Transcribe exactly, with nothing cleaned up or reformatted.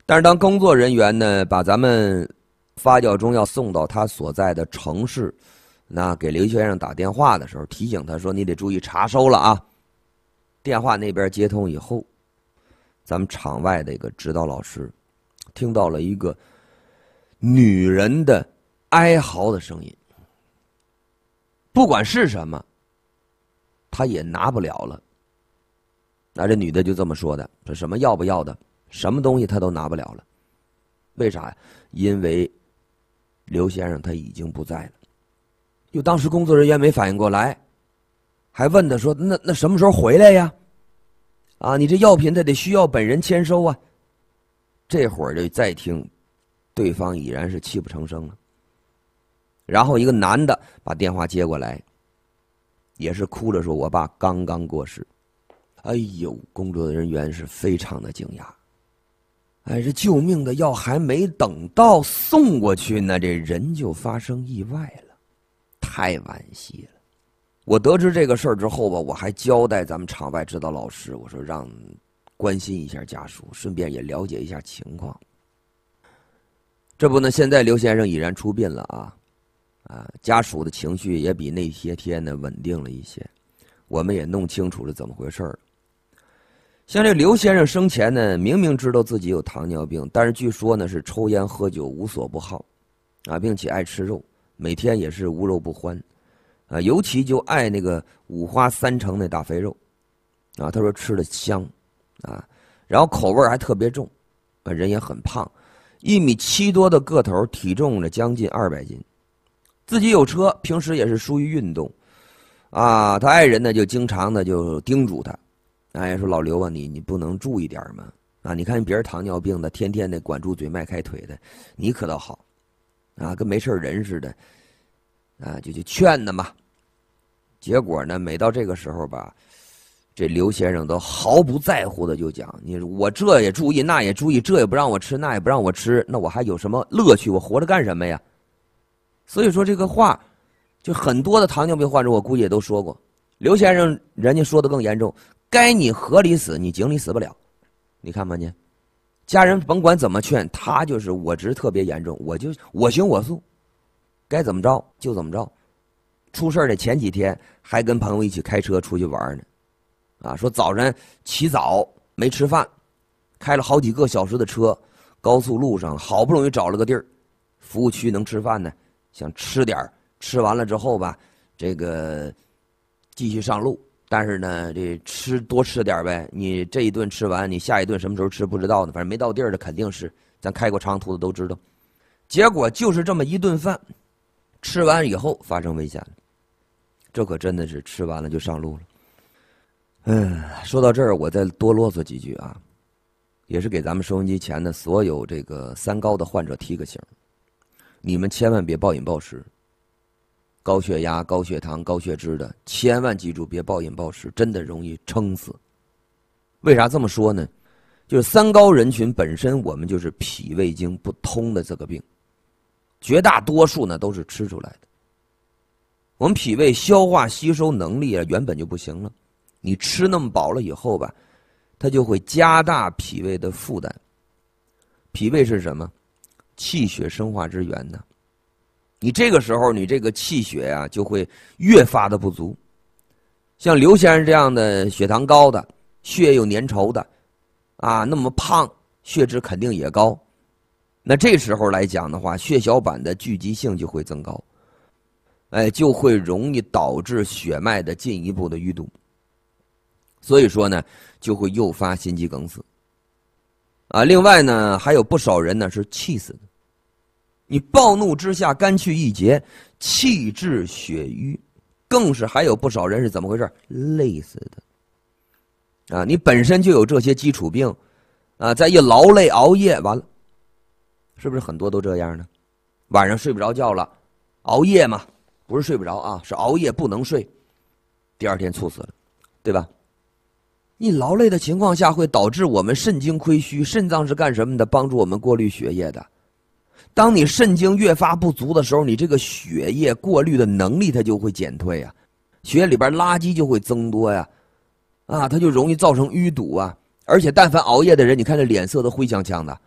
但是当工作人员呢把咱们发酵中药送到他所在的城市，那给刘先生打电话的时候，提醒他说你得注意查收了啊。电话那边接通以后，咱们场外的一个指导老师听到了一个女人的哀嚎的声音，不管是什么他也拿不了了。那这女的就这么说的，说什么要不要的，什么东西他都拿不了了。为啥呀？因为刘先生他已经不在了。就当时工作人员没反应过来，还问他说那那什么时候回来呀？啊，你这药品他得需要本人签收啊。这会儿就再听对方已然是泣不成声了。然后一个男的把电话接过来，也是哭着说我爸刚刚过世。哎呦，工作人员是非常的惊讶。哎，这救命的药还没等到送过去呢，这人就发生意外了，太惋惜了。我得知这个事儿之后吧，我还交代咱们场外指导老师，我说让关心一下家属，顺便也了解一下情况。这不呢，现在刘先生已然出殡了啊，啊，家属的情绪也比那些天呢稳定了一些，我们也弄清楚了怎么回事了。像这刘先生生前呢，明明知道自己有糖尿病，但是据说呢是抽烟喝酒无所不好，啊，并且爱吃肉，每天也是无肉不欢，啊，尤其就爱那个五花三成那大肥肉，啊，他说吃的香，啊，然后口味还特别重，啊，人也很胖，一米七多的个头，体重呢将近二百斤，自己有车，平时也是疏于运动，啊，他爱人呢就经常的就叮嘱他。哎，说老刘啊，你你不能注意点吗？啊，你看别人糖尿病的，天天的管住嘴迈开腿的，你可倒好，啊，跟没事人似的，啊，就就劝他嘛。结果呢，每到这个时候吧，这刘先生都毫不在乎的就讲：你我这也注意，那也注意，这也不让我吃，那也不让我吃，那我还有什么乐趣？我活着干什么呀？所以说这个话，就很多的糖尿病患者，我估计也都说过。刘先生人家说的更严重。该你河里死，你井里死不了。你看吧你，家人甭管怎么劝，他就是我执特别严重，我就我行我素，该怎么着就怎么着。出事的前几天还跟朋友一起开车出去玩呢，啊，说早晨起早没吃饭，开了好几个小时的车，高速路上好不容易找了个地儿，服务区能吃饭呢，想吃点吃完了之后吧，这个继续上路。但是呢，这吃多吃点呗，你这一顿吃完，你下一顿什么时候吃不知道呢，反正没到地儿的肯定是，咱开过长途的都知道。结果就是这么一顿饭，吃完以后发生危险了，这可真的是吃完了就上路了。嗯，说到这儿，我再多啰嗦几句啊，也是给咱们收音机前的所有这个三高的患者提个醒，你们千万别暴饮暴食。高血压、高血糖、高血脂的，千万记住别暴饮暴食，真的容易撑死。为啥这么说呢？就是三高人群本身我们就是脾胃经不通的这个病，绝大多数呢都是吃出来的。我们脾胃消化吸收能力啊原本就不行了，你吃那么饱了以后吧，它就会加大脾胃的负担。脾胃是什么？气血生化之源呢。你这个时候你这个气血啊就会越发的不足。像刘先生这样的血糖高的，血又粘稠的啊，那么胖，血脂肯定也高，那这时候来讲的话，血小板的聚集性就会增高，哎，就会容易导致血脉的进一步的淤堵，所以说呢就会诱发心肌梗死啊。另外呢还有不少人呢是气死的，你暴怒之下肝气郁结，气滞血瘀，更是还有不少人是怎么回事？累死的。啊，你本身就有这些基础病，啊，再一劳累熬夜，完了，是不是很多都这样呢？晚上睡不着觉了，熬夜嘛，不是睡不着啊，是熬夜不能睡，第二天猝死了，对吧？你劳累的情况下会导致我们肾精亏虚，肾脏是干什么的？帮助我们过滤血液的。当你肾精越发不足的时候，你这个血液过滤的能力它就会减退啊，血液里边垃圾就会增多呀，啊，它就容易造成淤堵啊。而且但凡熬夜的人，你看这脸色都灰呛呛的，